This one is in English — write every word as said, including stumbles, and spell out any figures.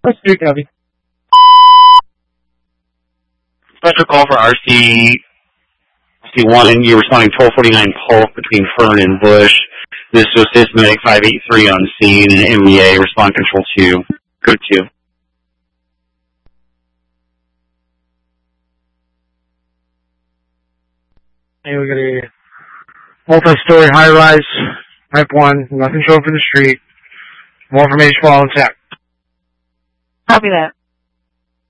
Let's do it, Copy. Special call for R C C one, and you're responding twelve forty-nine Polk between Fern and Bush. This was Systematic five eighty-three on scene, and M E A, respond control two. Go two. And we got a multi-story high-rise, type one, nothing showing from the street. More information while on tech. Copy that.